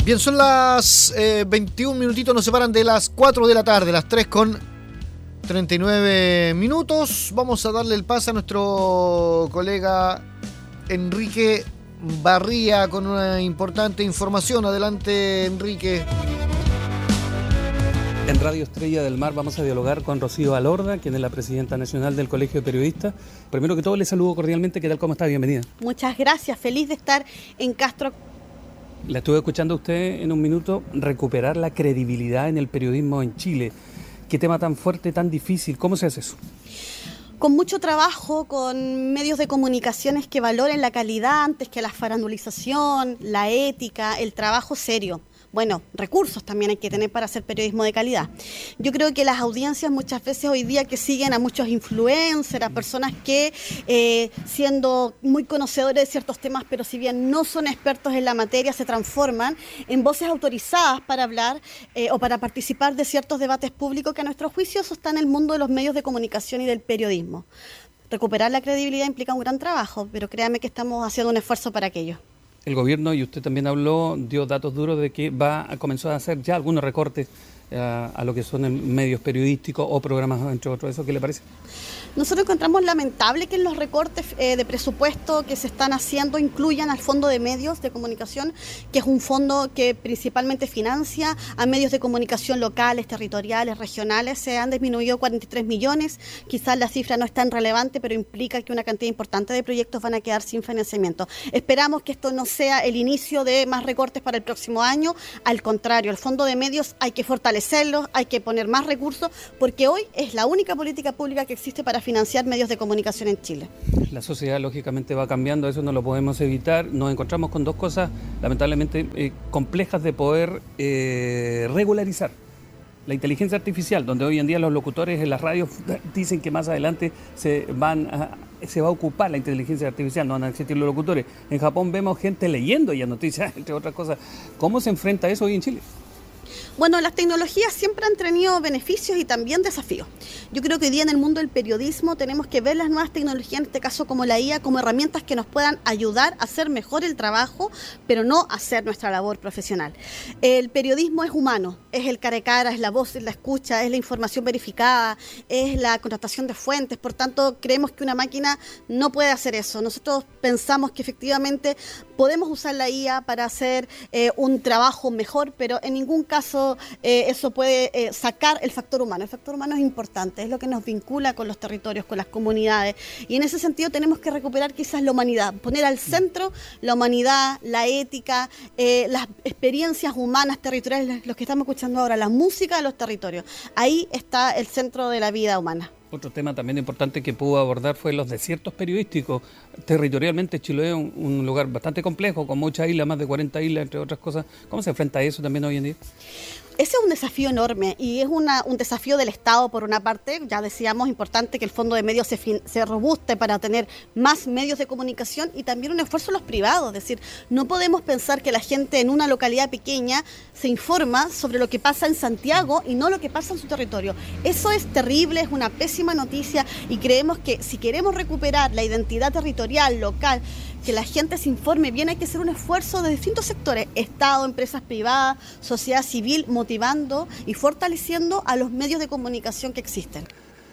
Bien, son las 21 minutitos, nos separan de las 4 de la tarde, las 3 con 39 minutos. Vamos a darle el pase a nuestro colega Enrique Barría con una importante información. Adelante, Enrique. En Radio Estrella del Mar vamos a dialogar con Rocío Alorda, quien es la presidenta nacional del Colegio de Periodistas. Primero que todo, le saludo cordialmente. ¿Qué tal? ¿Cómo está? Bienvenida. Muchas gracias. Feliz de estar en Castro. La estuve escuchando a usted en un minuto, recuperar la credibilidad en el periodismo en Chile. ¿Qué tema tan fuerte, tan difícil? ¿Cómo se hace eso? Con mucho trabajo, con medios de comunicaciones que valoren la calidad antes que la farandulización, la ética, el trabajo serio. Bueno, recursos también hay que tener para hacer periodismo de calidad. Yo creo que las audiencias muchas veces hoy día que siguen a muchos influencers, a personas que siendo muy conocedores de ciertos temas, pero si bien no son expertos en la materia, se transforman en voces autorizadas para hablar o para participar de ciertos debates públicos que a nuestro juicio eso está en el mundo de los medios de comunicación y del periodismo. Recuperar la credibilidad implica un gran trabajo, pero créanme que estamos haciendo un esfuerzo para aquello. El gobierno, y usted también habló, dio datos duros de que comenzó a hacer ya algunos recortes a lo que son medios periodísticos o programas, entre otros. ¿Eso qué le parece? Nosotros encontramos lamentable que en los recortes de presupuesto que se están haciendo incluyan al Fondo de Medios de Comunicación, que es un fondo que principalmente financia a medios de comunicación locales, territoriales, regionales. Se han disminuido 43 millones, quizás la cifra no es tan relevante, pero implica que una cantidad importante de proyectos van a quedar sin financiamiento. Esperamos que esto no sea el inicio de más recortes para el próximo año, al contrario, el Fondo de Medios hay que fortalecerlo, hay que poner más recursos, porque hoy es la única política pública que existe para financiar medios de comunicación en Chile. La sociedad lógicamente va cambiando, eso no lo podemos evitar. Nos encontramos con dos cosas lamentablemente complejas de poder regularizar. La inteligencia artificial, donde hoy en día los locutores en las radios dicen que más adelante se va a ocupar la inteligencia artificial, no van a existir los locutores. En Japón vemos gente leyendo ya noticias, entre otras cosas. ¿Cómo se enfrenta eso hoy en Chile? Bueno, las tecnologías siempre han tenido beneficios y también desafíos. Yo creo que hoy día en el mundo del periodismo tenemos que ver las nuevas tecnologías, en este caso como la IA, como herramientas que nos puedan ayudar a hacer mejor el trabajo, pero no hacer nuestra labor profesional. El periodismo es humano, es el cara a cara, es la voz, es la escucha, es la información verificada, es la contratación de fuentes. Por tanto, creemos que una máquina no puede hacer eso. Nosotros pensamos que efectivamente podemos usar la IA para hacer un trabajo mejor, pero en ningún caso eso puede sacar el factor humano. El factor humano es importante, es lo que nos vincula con los territorios, con las comunidades, y en ese sentido tenemos que recuperar quizás la humanidad, poner al centro la humanidad, la ética, las experiencias humanas territoriales, los que estamos escuchando ahora, la música de los territorios. Ahí está el centro de la vida humana. Otro tema también importante que pudo abordar fue los desiertos periodísticos. Territorialmente Chiloé es un lugar bastante complejo, con muchas islas, más de 40 islas, entre otras cosas. ¿Cómo se enfrenta a eso también hoy en día? Ese es un desafío enorme y es un desafío del Estado por una parte. Ya decíamos, importante que el Fondo de Medios se robuste para tener más medios de comunicación, y también un esfuerzo de los privados. Es decir, no podemos pensar que la gente en una localidad pequeña se informa sobre lo que pasa en Santiago y no lo que pasa en su territorio. Eso es terrible, es una pésima noticia, y creemos que si queremos recuperar la identidad territorial, local, que la gente se informe bien, hay que hacer un esfuerzo de distintos sectores, Estado, empresas privadas, sociedad civil, motivando y fortaleciendo a los medios de comunicación que existen.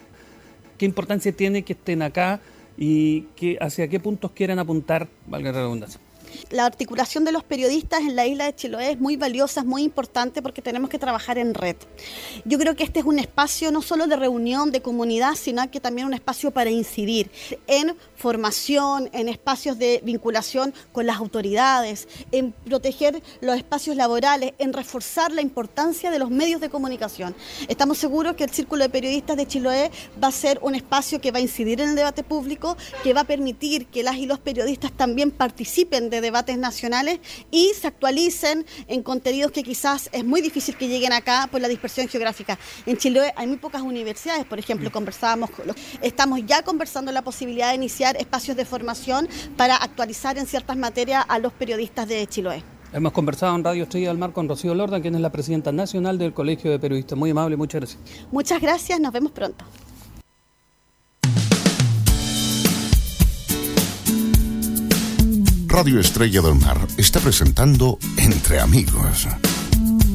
¿Qué importancia tiene que estén acá y hacia qué puntos quieren apuntar, valga la redundancia? La articulación de los periodistas en la isla de Chiloé es muy valiosa, es muy importante, porque tenemos que trabajar en red. Yo creo que este es un espacio no solo de reunión, de comunidad, sino que también un espacio para incidir en formación, en espacios de vinculación con las autoridades, en proteger los espacios laborales, en reforzar la importancia de los medios de comunicación. Estamos seguros que el Círculo de Periodistas de Chiloé va a ser un espacio que va a incidir en el debate público, que va a permitir que las y los periodistas también participen de debates nacionales y se actualicen en contenidos que quizás es muy difícil que lleguen acá por la dispersión geográfica. En Chiloé hay muy pocas universidades, por ejemplo, estamos ya conversando la posibilidad de iniciar espacios de formación para actualizar en ciertas materias a los periodistas de Chiloé. Hemos conversado en Radio Estrella del Mar con Rocío Alorda, quien es la presidenta nacional del Colegio de Periodistas. Muy amable, muchas gracias. Muchas gracias, nos vemos pronto. Radio Estrella del Mar está presentando Entre Amigos.